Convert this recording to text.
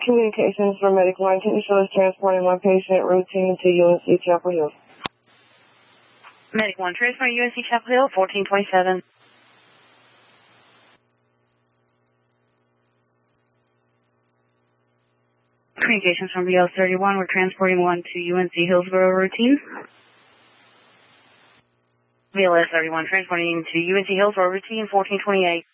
Communications from Medic 1. Can you show us transporting one patient routine to UNC Chapel Hill? Medic 1, transporting UNC Chapel Hill, 1427. Communications from BL 31. We're transporting one to UNC Hillsborough routine. BLS 31, transporting to UNC Hillsborough routine, 1428.